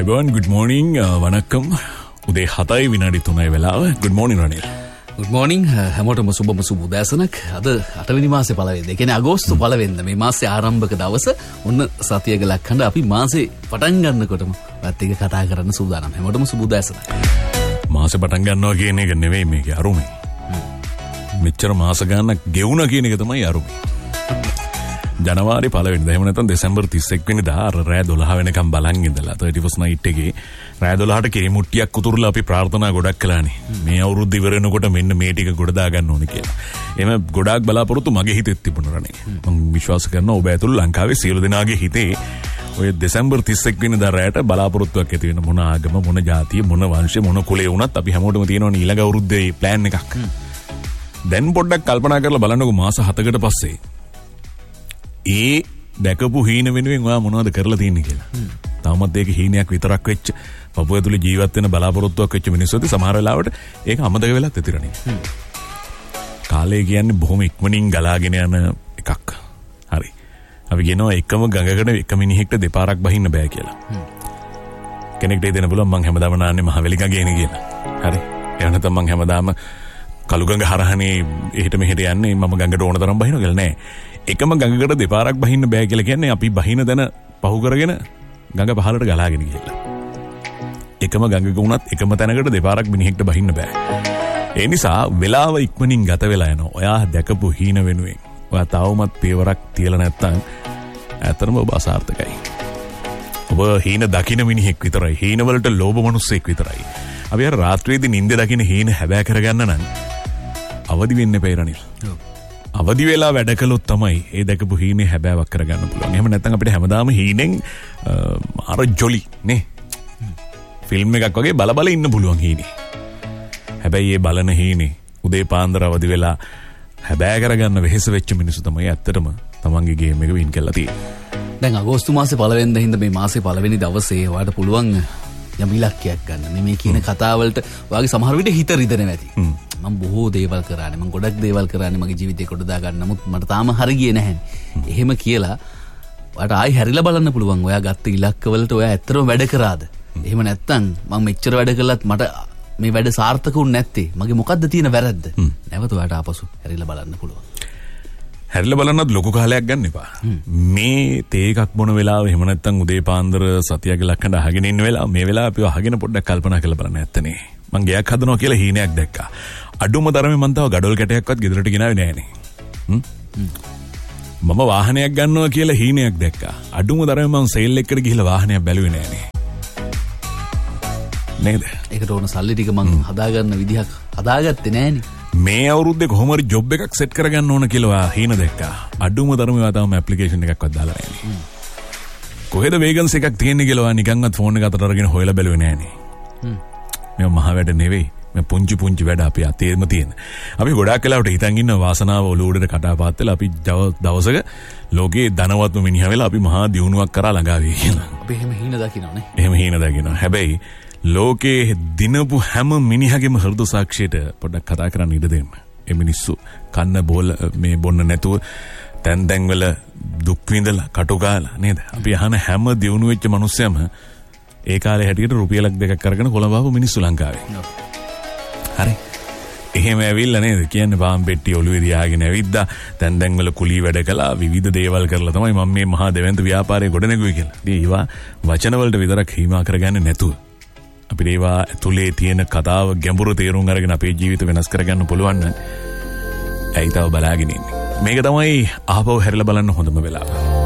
Ivan, good morning. Vanakkam. Uday 7 විනාඩි 3යි වෙලාව. Good morning Ranil. Good morning. හැමෝටම සුබම සුබ උදෑසනක්. අද 8 වෙනි මාසේ පළවෙනිද. ඒ කියන්නේ අගෝස්තු 1 වෙනිදා මේ මාසේ ආරම්භක දවස. ඔන්න සතියක ලක්කඳ අපි මාසේ පටන් ගන්නකොටම වත් එක කතා කරන්න සූදානම්. හැමෝටම සුබ උදෑසනක්. මාසේ පටන් ගන්නවා කියන එක නෙවෙයි මේකේ අරුමේ. මෙච්චර මාස ගානක් ගෙවුණා කියන එක තමයි අරුමේ. ජනවාරි 1 වෙනිදා එහෙම නැත්නම් දෙසැම්බර් 31 වෙනිදා රෑ 12 වෙනකම් බලන් ඉඳලා 31st night එකේ රෑ 12ට කේමුට්ටියක් උතුරලා අපි ප්‍රාර්ථනා ගොඩක් කළානේ. මේ අවුරුද්ද ඉවර වෙනකොට මෙන්න මේ ටික ගොඩ දා ගන්න ඕනේ කියලා. එහෙම ගොඩාක් බලාපොරොත්තු මගේ හිතෙත් තිබුණා රණේ. මම විශ්වාස කරනවා ඔබ ඇතුළු ලංකාවේ සියලු දෙනාගේ හිතේ ඔය දෙසැම්බර් 31 වෙනිදා රෑට බලාපොරොත්තුවක් ඇති වෙන මොන ආගම මොන ජාතිය මොන වංශය මොන කුලය වුණත් අපි හැමෝටම තියෙනවනේ ඊළඟ අවුරුද්දේ ප්ලෑන් එකක්. දැන් පොඩ්ඩක් කල්පනා කරලා බලන්නකෝ මාස 7කට පස්සේ ඒ දැකපු හීන වෙනුවෙන් ඔයා මොනවද කරලා තියෙන්නේ කියලා. තාමත් ඒක හීනයක් විතරක් වෙච්ච පපුව ඇතුලේ ජීවත් වෙන බලාපොරොත්තුවක් වෙච්ච මිනිස්සුන්ට සමහර වෙලාවට ඒක අමතක වෙලත් ඇතිරණේ. කාලය කියන්නේ බොහොම ඉක්මනින් ගලාගෙන යන එකක්. හරි. අපි කියනවා එකම ගඟකට එක මිනිහෙක්ට දෙපාරක් බහින්න බෑ කියලා. කෙනෙක්ට දෙන්න පුළුවන් මං හැමදාම නාන්නේ මහවැලි ගඟේනේ කියලා. හරි. ඒ නැත්නම් මං හැමදාම කළුගඟ හරහනේ එහෙට මෙහෙට යන්නේ මම ගඟට ඕන තරම් බහිනවා කියලා නෑ. එකම ගඟකට දෙපාරක් බහින්න බෑ කියලා කියන්නේ අපි බහින දන පහු කරගෙන ගඟ පහළට ගලාගෙන ගිහලා. එකම ගඟක වුණත් එකම තැනකට දෙපාරක් මිනිහෙක්ට බහින්න බෑ. ඒ නිසා වෙලාව ඉක්මනින් ගත වෙලා යනවා. ඔයා දැකපු හීන වෙනුවෙන් ඔයා තවමත් පියවරක් තියලා නැත්තම් ඇත්තටම ඔබ අසාර්ථකයි. ඔබ හීන දකින්න මිනිහෙක් විතරයි. හීන වලට ලෝභ මිනිස්සෙක් විතරයි. අපි අර රාත්‍රියේදී නිින්ද දකින්න හීන හැබෑ කරගන්න නම් අවදි වෙන්න එපා රනිල්. අවදි වෙලා වැඩ කළොත් තමයි ඒ දැකපු හීනේ හැබෑවක් කරගන්න පුළුවන්. එහෙම නැත්නම් අපිට හැමදාම හීනෙන් අර ජොලි නේ ෆිල්ම් එකක් වගේ බල බල ඉන්න පුළුවන් හීනේ. හැබැයි ඒ බලන හීනේ උදේ පාන්දර අවදි වෙලා හැබෑ කරගන්න වෙහෙස වෙච්ච මිනිස්සු තමයි ඇත්තටම තමන්ගේ ගේම් එක වින් කරලා තියෙන්නේ. දැන් අගෝස්තු මාසේ 1 වෙනිදා හින්දා මේ මාසේ 1 වෙනි දවසේ ඔයාලට පුළුවන් යම් ඉලක්කයක් ගන්න. මේ කියන කතාවලට ඔයාගේ සමහර විට හිත රිදෙනවා ඇති. මම බොහෝ දේවල් කරානේ මම ගොඩක් දේවල් කරානේ මගේ ජීවිතේ කොට දා ගන්න. නමුත් මට තාම හරි ගියේ නැහැ. එහෙම කියලා ඔයාට ආයි හැරිලා බලන්න පුළුවන්. ඔයා ගත්ත ඉලක්කවලට ඔයා ඇත්තටම වැඩ කරාද? එහෙම නැත්නම් මම මෙච්චර වැඩ කළත් මට මේ වැඩ සාර්ථක වුනේ නැත්තේ මගේ මොකද්ද තියෙන වැරද්ද? නැවත ඔයාට ආපසු හැරිලා බලන්න පුළුවන්. හැරිලා බලන්නත් ලොකු කාලයක් ගන්න එපා. මේ තේ එකක් බොන වෙලාව එහෙම නැත්නම් උදේ පාන්දර සතියක ලක්කඳ අහගෙන ඉන්න වෙලාව මේ වෙලාව අපිව අහගෙන පොඩ්ඩක් කල්පනා කරලා බලන්න ඇත්තනේ. මං ගයක් හදනවා කියලා හීනයක් දැක්කා. අඩුම තරමේ මං තව ගඩොල් කැටයක්වත් ගෙදරට ගෙනාවේ නෑනේ. මම වාහනයක් ගන්නවා කියලා හීනයක් දැක්කා. අඩුම තරමේ මං සේල් එකකට ගිහිල්ලා වාහනයක් බැලුවේ නෑනේ. නේද? ඒකට ඕන සල්ලි ටික මං හදාගන්න විදිහක් හදාගත්තේ නෑනේ. මේ අවුරුද්දේ කොහොම හරි ජොබ් එකක් සෙට් කරගන්න ඕන කියලා හීන දැක්කා. අඩුම තරමේ තාම ඇප්ලිකේෂන් එකක්වත් දාලා නෑනේ. කොහෙද වේකන්සි එකක් තියෙන්නේ කියලා නිකන්වත් ෆෝන් එක අතට අරගෙන හොයලා බැලුවේ නෑනේ. මේ මහ වැඩ නෙවෙයි. මේ පුංචි පුංචි වැඩ අපි අතේම තියෙන. අපි ගොඩාක් වෙලාවට හිතන් ඉන්න වාසනාව ඔලුවඩට කටපාත් වෙලා අපි දවසක ලෝකේ ධනවත්ම මිනිහා වෙලා අපි මහා දියුණුවක් කරා ළඟා වෙයි කියලා. අපි එහෙම හීන දකින්නනේ. එහෙම හීන දකින්න. හැබැයි ලෝකේ දිනපු හැම මිනිහගේම හෘද සාක්ෂියට පොඩ්ඩක් කතා කරන්න ඉඩ දෙන්න. ඒ මිනිස්සු කන්න බෝල මේ බොන්න නැතුව තැන් වල දුක් විඳලා කටු ගාලා නේද? අපි අහන හැම දියුණු වෙච්ච මිනිස්සයම ඒ කාලේ හැටියට රුපියලක් 2ක් අරගෙන කොළඹ මිනිස්සු ලංකාවේ. හරි. එහෙම ඇවිල්ලා නේද කියන්නේ පාම් පෙට්ටි ඔළුවේ තියාගෙන ඇවිද්දා තැන් වල කුලී වැඩ කළා විවිධ දේවල් කරලා තමයි මම මේ මහා දෙවන්ත ව්‍යාපාරය ගොඩනැගුවේ කියලා. ඉතින් ඒවා වචන වලට විතරක් හිමා කරගන්නේ නැතුව අපිට ඒවා ඇතුලේ තියෙන කතාව ගැඹුරු තේරුම් අරගෙන අපේ ජීවිත වෙනස් කරගන්න පුළුවන් නම් ඇයි තව බලාගෙන ඉන්නේ. මේක තමයි ආපහු හැරිලා බලන්න හොඳම වෙලාව.